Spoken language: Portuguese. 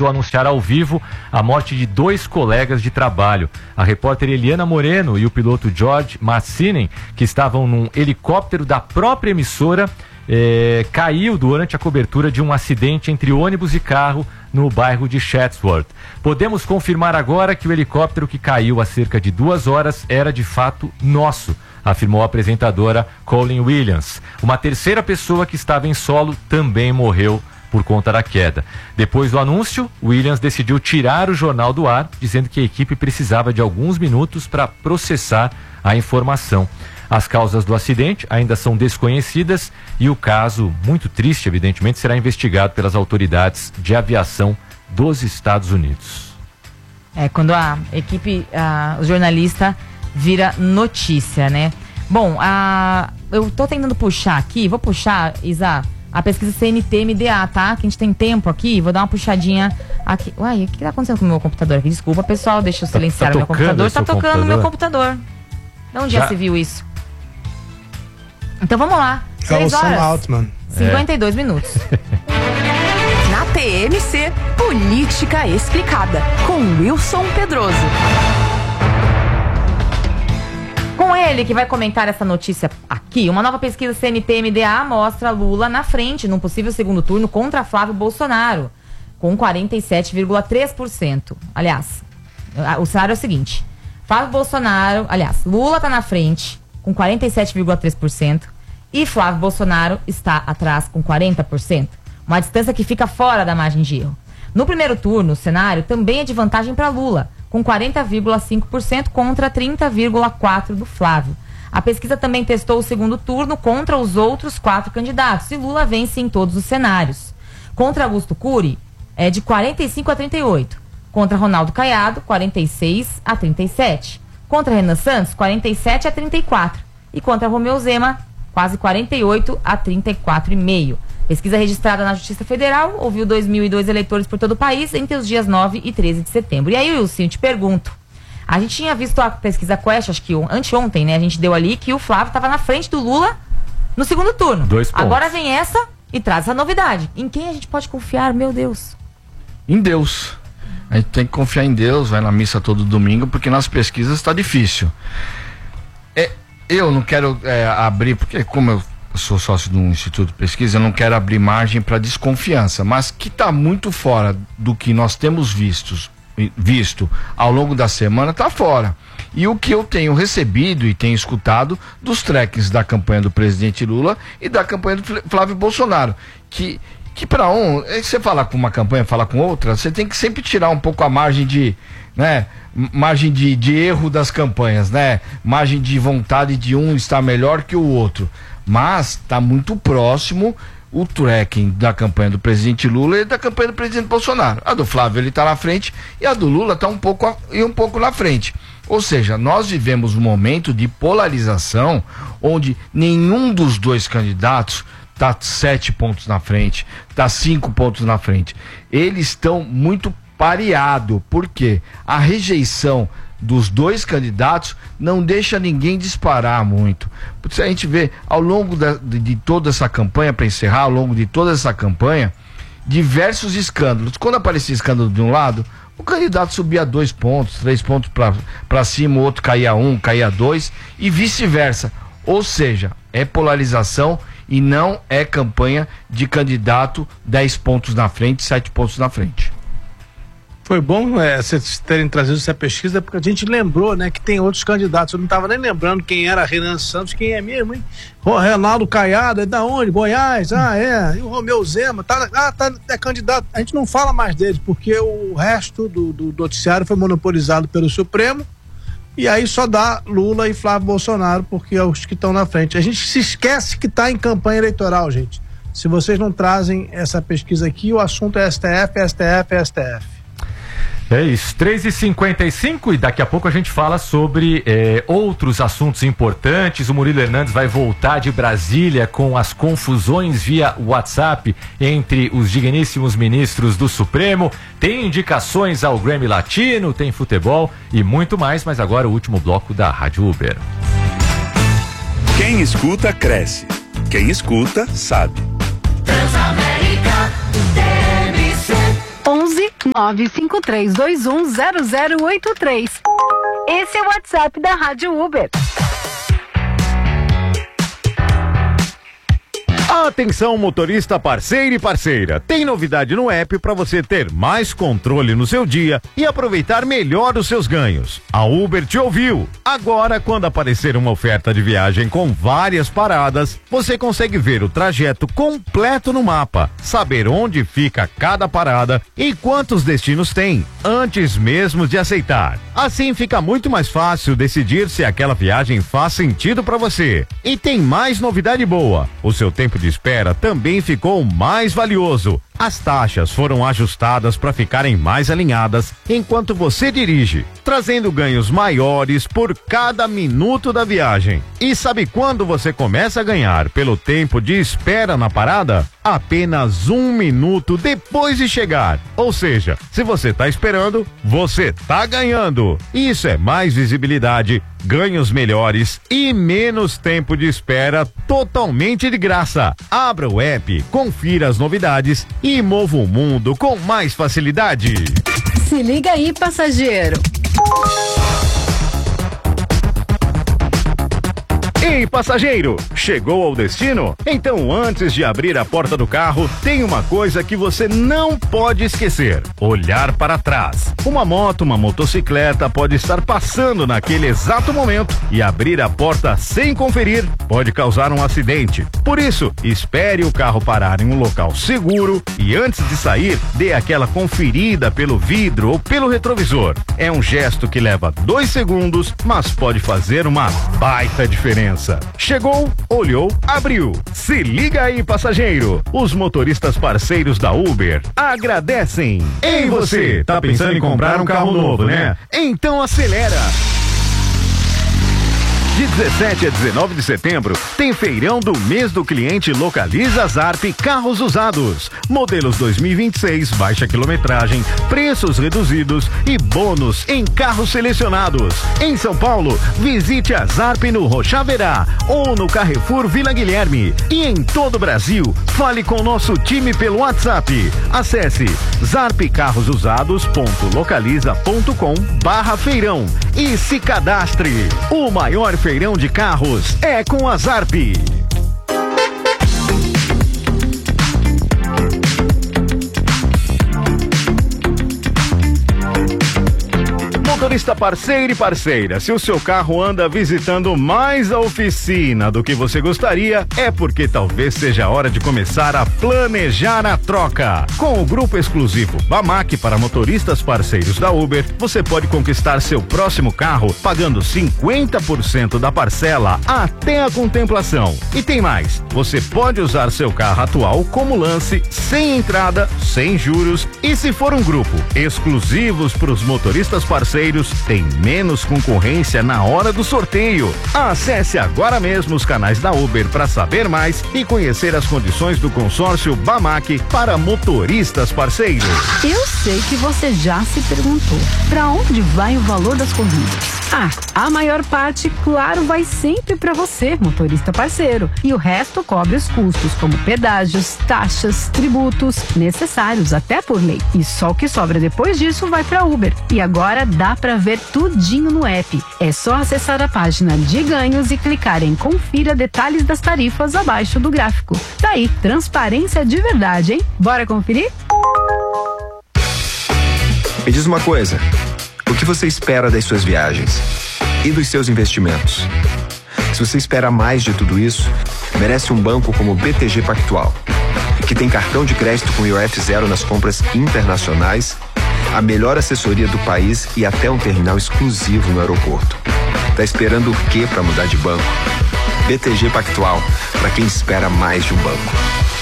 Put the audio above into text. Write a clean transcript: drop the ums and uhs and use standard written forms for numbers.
precisou anunciar ao vivo a morte de 2 colegas de trabalho. A repórter Eliana Moreno e o piloto George Massinen, que estavam num helicóptero da própria emissora, caiu durante a cobertura de um acidente entre ônibus e carro no bairro de Chatsworth. Podemos confirmar agora que o helicóptero que caiu há cerca de 2 horas era de fato nosso, afirmou a apresentadora Colleen Williams. Uma terceira pessoa que estava em solo também morreu por conta da queda. Depois do anúncio, Williams decidiu tirar o jornal do ar, dizendo que a equipe precisava de alguns minutos para processar a informação. As causas do acidente ainda são desconhecidas e o caso, muito triste, evidentemente, será investigado pelas autoridades de aviação dos Estados Unidos. Quando a equipe, o jornalista vira notícia, né? Bom, eu tô tentando puxar aqui, vou puxar, Isa, a pesquisa CNT-MDA, tá? Que a gente tem tempo aqui, vou dar uma puxadinha aqui. Uai, o que tá acontecendo com o meu computador aqui? Desculpa, pessoal, deixa eu silenciar o meu computador. Tá tocando o meu computador. De onde já se viu isso? Então vamos lá. 6 horas, Altman. 52 minutos. Na TMC, Política Explicada, com Wilson Pedroso. Com ele, que vai comentar essa notícia aqui, uma nova pesquisa CNT-MDA mostra Lula na frente, num possível segundo turno contra Flávio Bolsonaro, com 47,3%. Aliás, o cenário é o seguinte: Lula tá na frente, com 47,3%, e Flávio Bolsonaro está atrás com 40%. Uma distância que fica fora da margem de erro. No primeiro turno, o cenário também é de vantagem para Lula, com 40,5% contra 30,4% do Flávio. A pesquisa também testou o segundo turno contra os outros 4 candidatos, e Lula vence em todos os cenários. Contra Augusto Cury, é de 45 a 38. Contra Ronaldo Caiado, 46 a 37. Contra Renan Santos, 47 a 34. E contra Romeu Zema, quase 48 a 34,5. Pesquisa registrada na Justiça Federal ouviu 2.002 eleitores por todo o país entre os dias 9 e 13 de setembro. E aí, Wilson, eu te pergunto, a gente tinha visto a pesquisa Quest, acho que anteontem, né? A gente deu ali que o Flávio estava na frente do Lula no segundo turno. 2 pontos. Agora vem essa e traz essa novidade. Em quem a gente pode confiar, meu Deus? Em Deus. A gente tem que confiar em Deus, vai na missa todo domingo, porque nas pesquisas está difícil. Eu não quero abrir, porque como eu sou sócio de um instituto de pesquisa, eu não quero abrir margem para desconfiança, mas que está muito fora do que nós temos visto ao longo da semana, está fora. E o que eu tenho recebido e tenho escutado dos trackings da campanha do presidente Lula e da campanha do Flávio Bolsonaro, que para você falar com uma campanha, falar com outra, você tem que sempre tirar um pouco a margem de, né, margem de erro das campanhas, né, margem de vontade de um estar melhor que o outro, mas está muito próximo o tracking da campanha do presidente Lula e da campanha do presidente Bolsonaro. A do Flávio ele está na frente e a do Lula está um pouco na frente. Ou seja, nós vivemos um momento de polarização onde nenhum dos dois candidatos está 7 pontos na frente, está 5 pontos na frente. Eles estão muito pareados, porque a rejeição dos dois candidatos não deixa ninguém disparar muito. Se a gente vê ao longo de toda essa campanha, para encerrar, ao longo de toda essa campanha, diversos escândalos. Quando aparecia escândalo de um lado, o candidato subia 2 pontos, 3 pontos para cima, o outro caía 1, caía 2 e vice-versa. Ou seja, é polarização e não é campanha de candidato 10 pontos na frente, 7 pontos na frente. Foi bom vocês terem trazido essa pesquisa, porque a gente lembrou, né, que tem outros candidatos. Eu não estava nem lembrando quem era Renan Santos, quem é mesmo, hein? Ronaldo Caiado, é da onde? Goiás? E o Romeu Zema, é candidato. A gente não fala mais deles, porque o resto do noticiário foi monopolizado pelo Supremo, e aí só dá Lula e Flávio Bolsonaro, porque é os que estão na frente. A gente se esquece que está em campanha eleitoral, gente. Se vocês não trazem essa pesquisa aqui, o assunto é STF. É isso, 3h55 e daqui a pouco a gente fala sobre outros assuntos importantes. O Murilo Hernandes vai voltar de Brasília com as confusões via WhatsApp entre os digníssimos ministros do Supremo. Tem indicações ao Grammy Latino, tem futebol e muito mais, mas agora o último bloco da Rádio Uber. Quem escuta, cresce. Quem escuta, sabe. Transamérica, TMC. 953210083. Esse é o WhatsApp da Rádio Uber. Atenção, motorista parceiro e parceira. Tem novidade no app para você ter mais controle no seu dia e aproveitar melhor os seus ganhos. A Uber te ouviu. Agora, quando aparecer uma oferta de viagem com várias paradas, você consegue ver o trajeto completo no mapa, saber onde fica cada parada e quantos destinos tem, antes mesmo de aceitar. Assim fica muito mais fácil decidir se aquela viagem faz sentido para você. E tem mais novidade boa. O seu tempo de espera também ficou mais valioso. As taxas foram ajustadas para ficarem mais alinhadas enquanto você dirige, trazendo ganhos maiores por cada minuto da viagem. E sabe quando você começa a ganhar pelo tempo de espera na parada? Apenas 1 minuto depois de chegar. Ou seja, se você está esperando, você está ganhando. Isso é mais visibilidade, ganhos melhores e menos tempo de espera totalmente de graça. Abra o app, confira as novidades e mova o mundo com mais facilidade. Se liga aí, passageiro. Ei, passageiro, chegou ao destino? Então, antes de abrir a porta do carro, tem uma coisa que você não pode esquecer: olhar para trás. Uma moto, uma motocicleta pode estar passando naquele exato momento e abrir a porta sem conferir pode causar um acidente. Por isso, espere o carro parar em um local seguro e antes de sair, dê aquela conferida pelo vidro ou pelo retrovisor. É um gesto que leva 2 segundos, mas pode fazer uma baita diferença. Chegou, olhou, abriu. Se liga aí, passageiro. Os motoristas parceiros da Uber agradecem. Ei, você, tá pensando em comprar um carro novo, né? Então acelera. De 17 a 19 de setembro, tem feirão do mês do cliente Localiza Zarp Carros Usados. Modelos 2026, baixa quilometragem, preços reduzidos e bônus em carros selecionados. Em São Paulo, visite a Zarp no Rochaverá ou no Carrefour Vila Guilherme. E em todo o Brasil, fale com nosso time pelo WhatsApp. Acesse zarpcarrosusados.localiza.com/feirão e se cadastre. O maior feirão de carros é com a Zarp. Motorista parceiro e parceira, se o seu carro anda visitando mais a oficina do que você gostaria, é porque talvez seja a hora de começar a planejar a troca. Com o grupo exclusivo Bamac para motoristas parceiros da Uber, você pode conquistar seu próximo carro pagando 50% da parcela até a contemplação. E tem mais, você pode usar seu carro atual como lance, sem entrada, sem juros, e se for um grupo exclusivos para os motoristas parceiros, tem menos concorrência na hora do sorteio. Acesse agora mesmo os canais da Uber para saber mais e conhecer as condições do consórcio Bamac para motoristas parceiros. Eu sei que você já se perguntou, para onde vai o valor das corridas? A maior parte, claro, vai sempre para você, motorista parceiro. E o resto cobre os custos, como pedágios, taxas, tributos, necessários até por lei. E só o que sobra depois disso vai para Uber. E agora dá para ver tudinho no app. É só acessar a página de ganhos e clicar em confira detalhes das tarifas abaixo do gráfico. Daí, transparência de verdade, hein? Bora conferir? Me diz uma coisa, o que você espera das suas viagens e dos seus investimentos? Se você espera mais de tudo isso, merece um banco como o BTG Pactual, que tem cartão de crédito com IOF zero nas compras internacionais, a melhor assessoria do país e até um terminal exclusivo no aeroporto. Tá esperando o quê para mudar de banco? BTG Pactual, para quem espera mais de um banco.